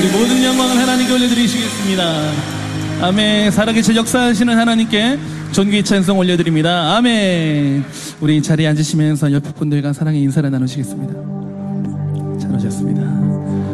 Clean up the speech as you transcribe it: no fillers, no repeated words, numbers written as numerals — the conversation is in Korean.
우리 모든 영광을 하나님께 올려드리시겠습니다. 아멘. 살아계신 역사하시는 하나님께 존귀 찬송 올려드립니다. 아멘. 우리 자리에 앉으시면서 옆에 분들과 사랑의 인사를 나누시겠습니다. 잘 오셨습니다.